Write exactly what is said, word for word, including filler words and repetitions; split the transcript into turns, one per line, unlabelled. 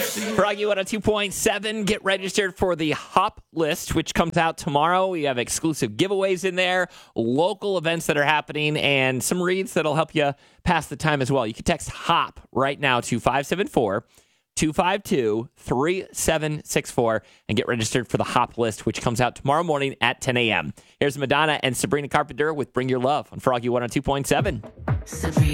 Froggy one oh two point seven. Get registered for the Hop List, which comes out tomorrow. We have exclusive giveaways in there, local events that are happening, and some reads that'll help you pass the time as well. You can text HOP right now to five seven four, two five two, three seven six four and get registered for the Hop List, which comes out tomorrow morning at ten a.m. Here's Madonna and Sabrina Carpenter with Bring Your Love on Froggy one oh two point seven.